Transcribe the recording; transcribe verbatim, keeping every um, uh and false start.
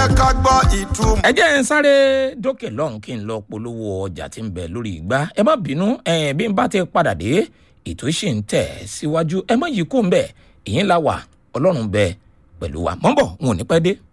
jẹ́ ká gbọ́ ìtumọ̀. ẹ jẹ́ ń sáré dókè lọ́hùn kí n lọ polówó ọjà tí ń bẹ lórí igbá ẹ má bínú ẹ bí n bá ti padà dé ètò ìṣì ń tẹ̀ síwájú ẹ má yí kó ń bẹ̀ ìyín la wà ọlọ́run bẹ pẹ̀lú wa mọ́ bọ̀ n ò ní pẹ́ dé.